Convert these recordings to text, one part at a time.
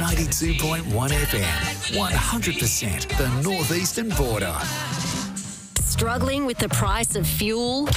92.1 FM, 100% the northeastern border. Struggling with the price of fuel?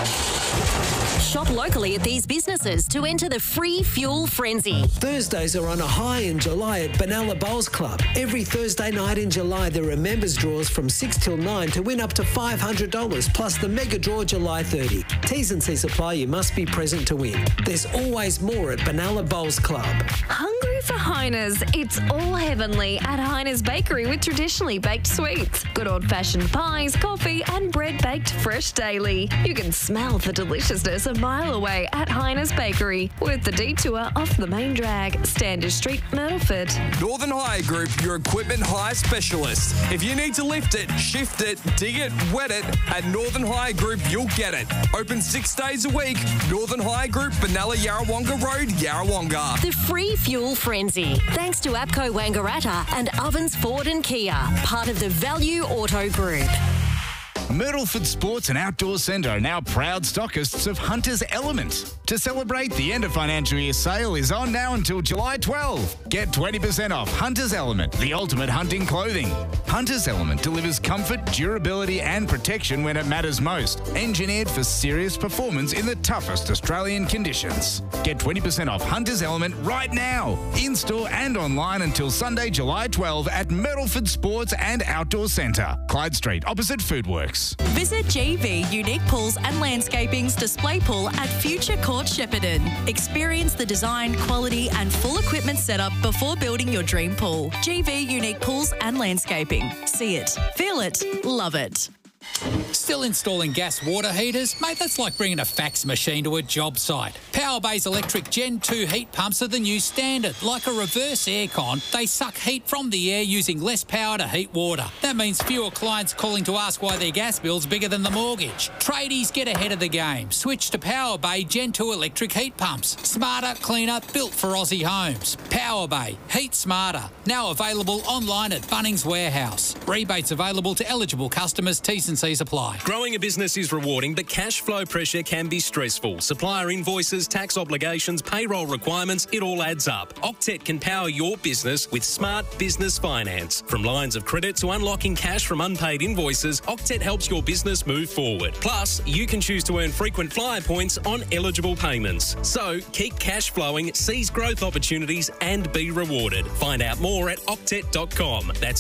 Shop locally at these businesses to enter the free fuel frenzy. Thursdays are on a high in July at Benalla Bowls Club. Every Thursday night in July, there are members' draws from 6 till 9 to win up to $500, plus the mega draw July 30. T's and C's apply. You must be present to win. There's always more at Benalla Bowls Club. Hungry for Heiner's? It's all heavenly at Heiner's Bakery with traditionally baked sweets, good old-fashioned pies, coffee and bread baked fresh daily. You can smell the deliciousness a mile away at Heiner's Bakery with the detour off the main drag, Standish Street, Myrtleford. Northern Hire Group, your equipment hire specialist. If you need to lift it, shift it, dig it, wet it, at Northern Hire Group, you'll get it. Open 6 days a week. Northern Hire Group, Benalla Yarrawonga Road, Yarrawonga. The free fuel frenzy, thanks to APCO Wangaratta and Ovens Ford and Kia, part of the Value Auto Group. Myrtleford Sports and Outdoor Centre are now proud stockists of Hunter's Element. To celebrate, the end of financial year sale is on now until July 12. Get 20% off Hunter's Element, the ultimate hunting clothing. Hunter's Element delivers comfort, durability and protection when it matters most. Engineered for serious performance in the toughest Australian conditions. Get 20% off Hunter's Element right now, in-store and online until Sunday, July 12 at Myrtleford Sports and Outdoor Centre, Clyde Street, opposite Foodworks. Visit GV Unique Pools and Landscaping's display pool at Future Court Shepparton. Experience the design, quality and full equipment setup before building your dream pool. GV Unique Pools and Landscaping. See it, feel it, love it. Still installing gas water heaters? Mate, that's like bringing a fax machine to a job site. Powerbay's electric Gen 2 heat pumps are the new standard. Like a reverse aircon, they suck heat from the air using less power to heat water. That means fewer clients calling to ask why their gas bill's bigger than the mortgage. Tradies, get ahead of the game. Switch to Powerbay Gen 2 electric heat pumps. Smarter, cleaner, built for Aussie homes. Powerbay, heat smarter. Now available online at Bunnings Warehouse. Rebates available to eligible customers. T's and C's apply. Growing a business is rewarding, but cash flow pressure can be stressful. Supplier invoices, tax obligations, payroll requirements, it all adds up. Octet can power your business with smart business finance. From lines of credit to unlocking cash from unpaid invoices, Octet helps your business move forward. Plus, you can choose to earn frequent flyer points on eligible payments. So, keep cash flowing, seize growth opportunities and be rewarded. Find out more at octet.com. That's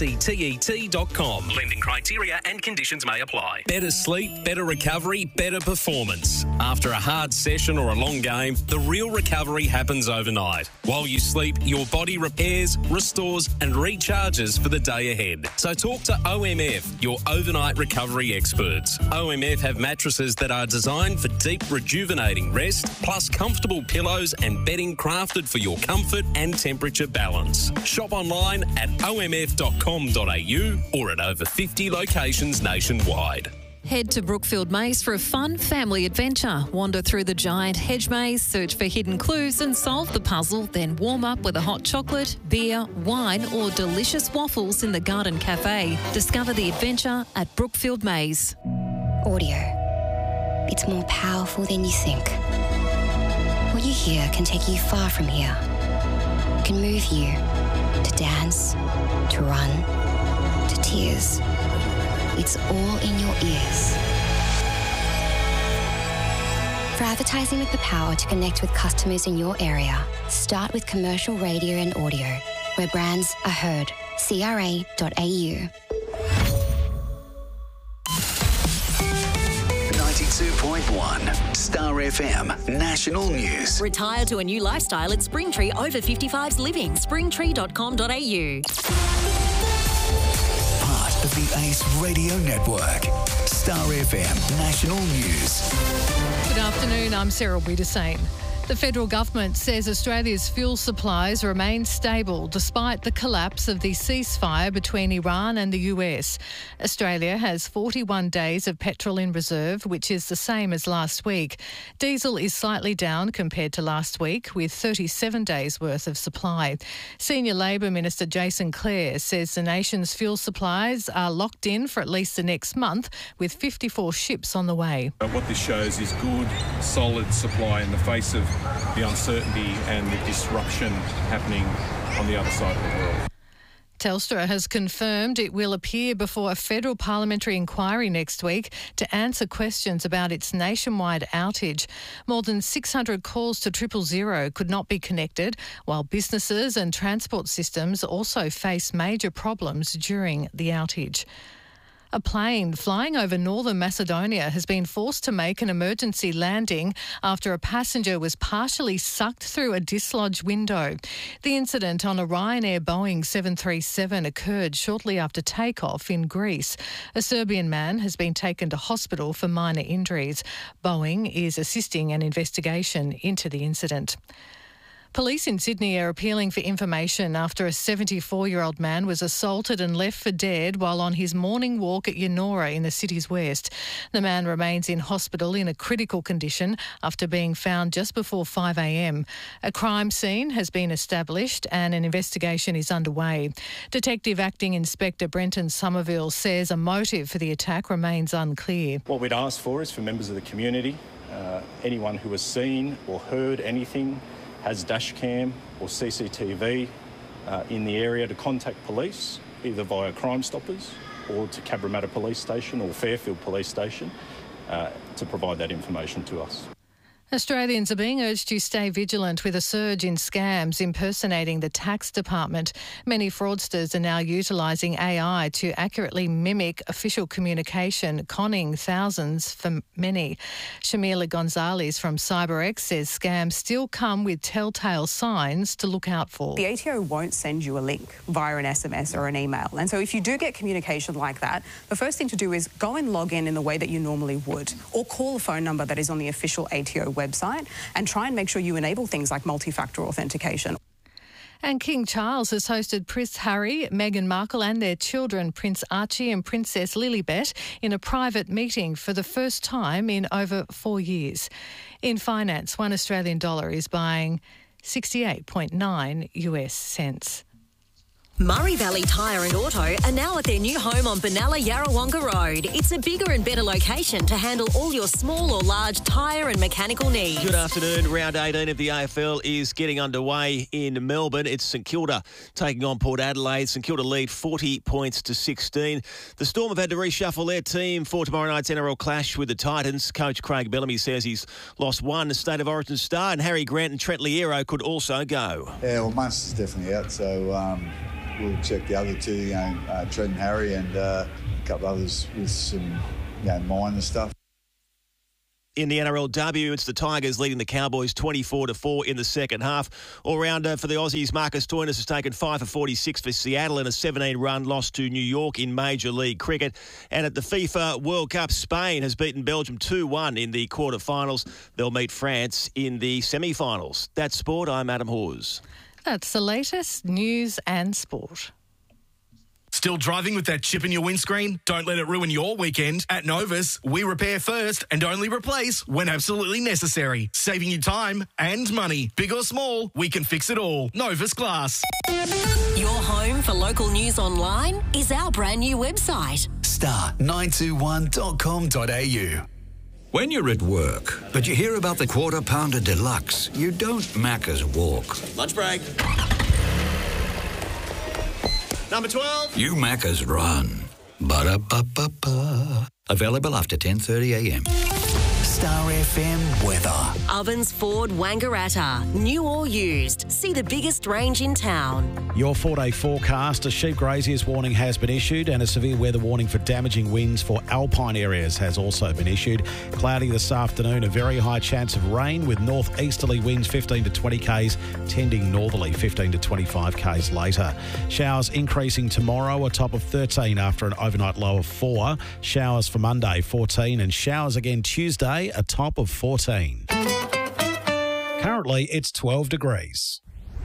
OCTET.com. Lending criteria and conditions may apply. Better sleep, better recovery, better performance. After a hard session or a long game, the real recovery happens overnight. While you sleep, your body repairs, restores and recharges for the day ahead. So talk to OMF, your overnight recovery experts. OMF have mattresses that are designed for deep rejuvenating rest, plus comfortable pillows and bedding crafted for your comfort and temperature balance. Shop online at omf.com.au or at over 50 locations nationwide. Head to Brookfield Maze for a fun family adventure. Wander through the giant hedge maze, search for hidden clues and solve the puzzle, then warm up with a hot chocolate, beer, wine or delicious waffles in the Garden Cafe. Discover the adventure at Brookfield Maze. Audio. It's more powerful than you think. What you hear can take you far from here. It can move you to dance, to run, to tears. It's all in your ears. For advertising with the power to connect with customers in your area, start with commercial radio and audio, where brands are heard. CRA.au. 92.1 Star FM National News. Retire to a new lifestyle at Springtree Over 55s Living. Springtree.com.au. Part of the Ace Radio Network. Star FM National News. Good afternoon, I'm Sarah Wiedersane. The federal government says Australia's fuel supplies remain stable despite the collapse of the ceasefire between Iran and the US. Australia has 41 days of petrol in reserve, which is the same as last week. Diesel is slightly down compared to last week, with 37 days' worth of supply. Senior Labor Minister Jason Clare says the nation's fuel supplies are locked in for at least the next month, with 54 ships on the way. What this shows is good, solid supply in the face of the uncertainty and the disruption happening on the other side of the world. Telstra has confirmed it will appear before a federal parliamentary inquiry next week to answer questions about its nationwide outage. More than 600 calls to 000 could not be connected, while businesses and transport systems also face major problems during the outage. A plane flying over northern Macedonia has been forced to make an emergency landing after a passenger was partially sucked through a dislodged window. The incident on a Ryanair Boeing 737 occurred shortly after takeoff in Greece. A Serbian man has been taken to hospital for minor injuries. Boeing is assisting an investigation into the incident. Police in Sydney are appealing for information after a 74-year-old man was assaulted and left for dead while on his morning walk at Yennora in the city's west. The man remains in hospital in a critical condition after being found just before 5 a.m. A crime scene has been established and an investigation is underway. Detective Acting Inspector Brenton Somerville says a motive for the attack remains unclear. What we'd ask for is for members of the community, anyone who has seen or heard anything, has dash cam or CCTV in the area, to contact police, either via Crime Stoppers or to Cabramatta Police Station or Fairfield Police Station, to provide that information to us. Australians are being urged to stay vigilant with a surge in scams impersonating the tax department. Many fraudsters are now utilising AI to accurately mimic official communication, conning thousands for many. Shamila Gonzalez from CyberX says scams still come with telltale signs to look out for. The ATO won't send you a link via an SMS or an email. And so if you do get communication like that, the first thing to do is go and log in the way that you normally would, or call a phone number that is on the official ATO website and try and make sure you enable things like multi-factor authentication. And King Charles has hosted Prince Harry, Meghan Markle and their children, Prince Archie and Princess Lilibet, in a private meeting for the first time in over 4 years. In finance, $1 Australian is buying 68.9 US cents. Murray Valley Tyre and Auto are now at their new home on Benalla Yarrawonga Road. It's a bigger and better location to handle all your small or large tyre and mechanical needs. Good afternoon. Round 18 of the AFL is getting underway in Melbourne. It's St Kilda taking on Port Adelaide. St Kilda lead 40 points to 16. The Storm have had to reshuffle their team for tomorrow night's NRL clash with the Titans. Coach Craig Bellamy says he's lost one State of Origin star, and Harry Grant and Trent Liero could also go. Yeah, well, Munster's definitely out, so we'll check the other two, Trent and Harry, and a couple others with some, minor stuff. In the NRLW, it's the Tigers leading the Cowboys 24-4 in the second half. All-rounder for the Aussies, Marcus Stoinis has taken 5 for 46 for Seattle in a 17-run loss to New York in Major League Cricket. And at the FIFA World Cup, Spain has beaten Belgium 2-1 in the quarterfinals. They'll meet France in the semi-finals. That's sport. I'm Adam Hawes. That's the latest news and sport. Still driving with that chip in your windscreen? Don't let it ruin your weekend. At Novus, we repair first and only replace when absolutely necessary. Saving you time and money. Big or small, we can fix it all. Novus Glass. Your home for local news online is our brand new website. star921.com.au. When you're at work, but you hear about the Quarter Pounder Deluxe, you don't Macca's walk. Lunch break. Number 12. You Macca's run. Ba-da-ba-ba-ba. Available after 10:30am. Star FM weather. Ovens Ford Wangaratta. New or used. See the biggest range in town. Your 4-day forecast. A sheep grazier's warning has been issued and a severe weather warning for damaging winds for alpine areas has also been issued. Cloudy this afternoon. A very high chance of rain with northeasterly winds 15 to 20 k's, tending northerly 15 to 25 k's later. Showers increasing tomorrow, a top of 13 after an overnight low of 4. Showers for Monday, 14, and showers again Tuesday, a top of 14. Currently, it's 12 degrees.